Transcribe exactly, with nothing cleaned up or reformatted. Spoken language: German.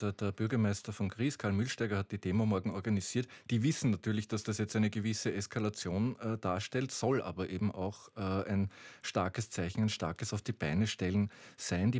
der, der Bürgermeister von Gries, Karl Mühlsteiger, hat die Demo morgen organisiert. Die wissen natürlich, dass das jetzt eine gewisse Eskalation äh, darstellt, soll aber eben auch äh, ein starkes Zeichen, ein starkes auf die Beine stellen sein. Die